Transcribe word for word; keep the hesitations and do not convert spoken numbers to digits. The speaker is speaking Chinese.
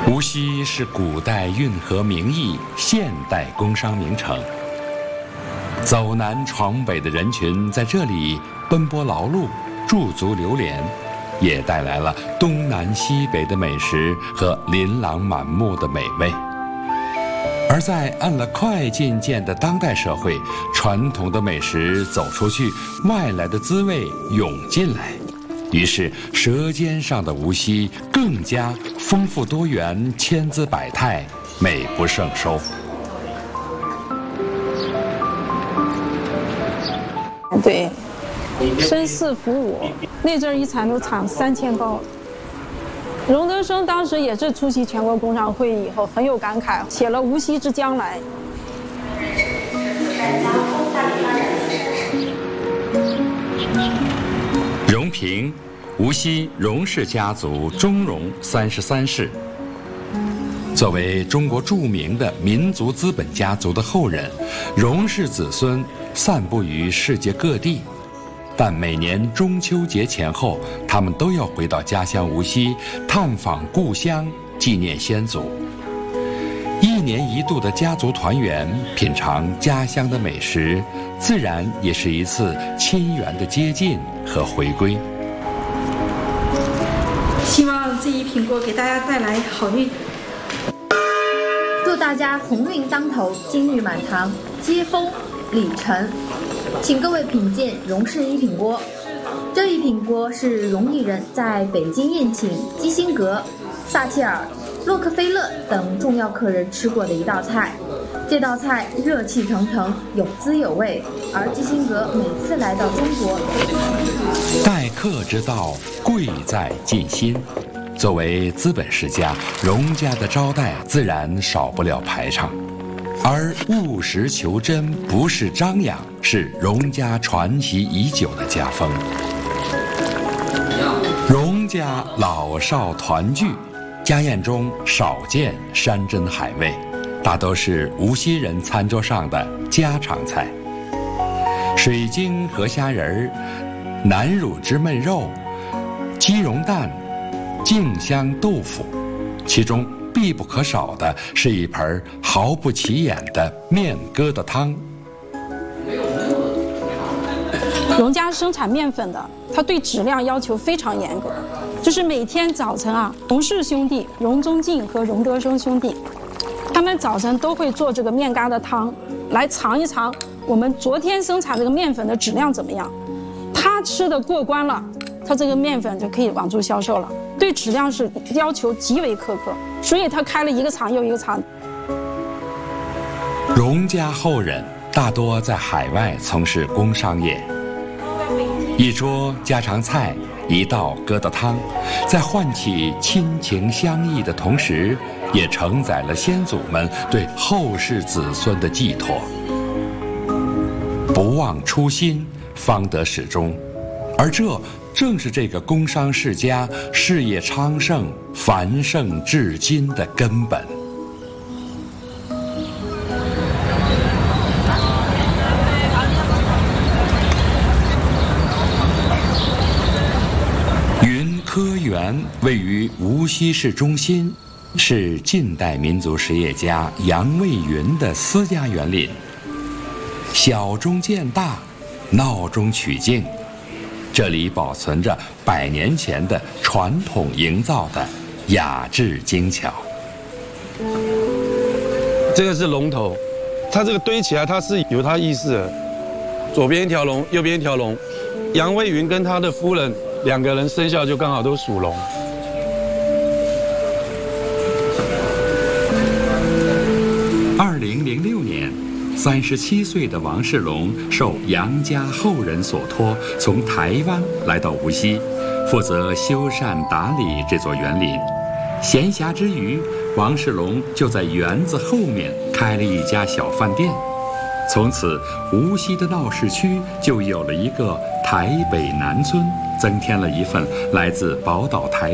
无锡是古代运河名驿，现代工商名城。走南闯北的人群在这里奔波劳碌、驻足流连，也带来了东南西北的美食和琳琅满目的美味。而在按了快进键的当代社会，传统的美食走出去，外来的滋味涌进来，于是舌尖上的无锡更加丰富多元、千姿百态，美不胜收。 对，绅士服务，那阵儿一产都产三千包。荣德生当时也是出席全国工商会议以后很有感慨，写了《无锡之将来》。 荣平，无锡荣氏家族中荣三十三世。作为中国著名的民族资本家族的后人，荣氏子孙散布于世界各地。但每年中秋节前后，他们都要回到家乡无锡，探访故乡，纪念先祖。一年一度的家族团圆，品尝家乡的美食，自然也是一次亲缘的接近和回归。 希望这一品锅给大家带来好运， 祝大家鸿运当头，金玉满堂，接风礼成。请各位品鉴荣氏一品锅。这一品锅是荣毅人在北京宴请基辛格、撒切尔、洛克菲勒等重要客人吃过的一道菜。这道菜热气腾腾，有滋有味，而基辛格每次来到中国， 待客之道，贵在尽心。作为资本世家，荣家的招待自然少不了排场。而务实求真不是张扬，是荣家传习已久的家风。荣家老少团聚，家宴中少见山珍海味，大都是无锡人餐桌上的家常菜。水晶河虾仁儿、南乳汁焖肉、鸡蓉蛋、镜香豆腐，其中必不可少的是一盆毫不起眼的面疙瘩汤。 荣家生产面粉的，他对质量要求非常严格，就是每天早晨啊，荣氏兄弟荣宗进和荣德生兄弟，他们早晨都会做这个面疙瘩汤，来尝一尝我们昨天生产这个面粉的质量怎么样。他吃的过关了，他这个面粉就可以往出销售了。对质量是要求极为苛刻，所以他开了一个厂又一个厂。 荣家后人大多在海外从事工商业，一桌家常菜，一道疙瘩汤，在唤起亲情相忆的同时，也承载了先祖们对后世子孙的寄托。不忘初心，方得始终，而这正是这个工商世家事业昌盛、繁盛至今的根本。云科园位于无锡市中心，是近代民族实业家杨卫云的私家园林。小中见大，闹中取静。这里保存着百年前的传统营造的雅致精巧。 这个是龙头，它这个堆起来它是有它意思的，左边一条龙，右边一条龙。杨卫云跟他的夫人两个人生肖就刚好都属龙。 二零零六年。三十七岁的王世龙受杨家后人所托，从台湾来到无锡，负责修缮打理这座园林。闲暇之余，王世龙就在园子后面开了一家小饭店。从此，无锡的闹市区就有了一个台北南村，增添了一份来自宝岛台